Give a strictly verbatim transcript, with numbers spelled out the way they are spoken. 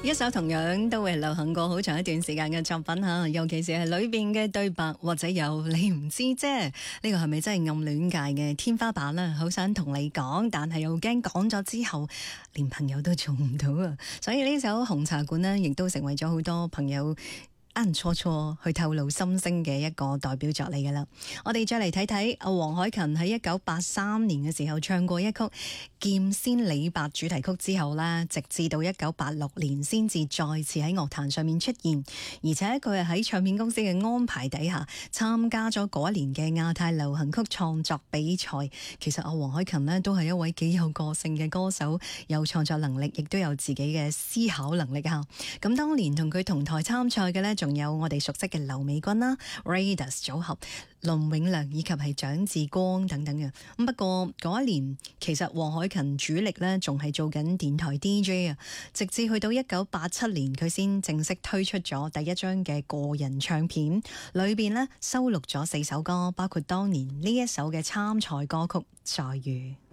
一首同樣都係流行過好長一段時間嘅作品吓，尤其是係裏邊嘅對白或者有你唔知啫，呢個係咪真係暗戀界嘅天花板呢？好想同你講，但係又驚講咗之後連朋友都做唔到啊！所以呢首紅茶館呢，亦都成為咗好多朋友暗搓搓去透露心聲嘅一個代表作嚟㗎啦。我哋再嚟睇睇阿黃凱芹喺一九八三年嘅時候唱過一曲《劍仙李白》主題曲之後啦，直至到一九八六年先至再次喺樂壇上面出現，而且佢係喺唱片公司嘅安排底下參加咗嗰一年嘅亞太流行曲創作比賽。其實阿黃凱芹呢，都係一位幾有個性嘅歌手，有創作能力，亦都有自己嘅思考能力嚇。咁當年同佢同台參賽嘅呢，仲有我哋熟悉嘅劉美君啦、Raidas 組合、林永亮以及係蔣志光等等嘅。咁不過嗰一年其實黃凱芹主力呢仲係做緊電台 D J 啊，直至去到一九八七年佢先正式推出咗第一張嘅個人唱片，裏邊呢收錄咗四首歌，包括當年呢一首嘅參賽歌曲《再遇》。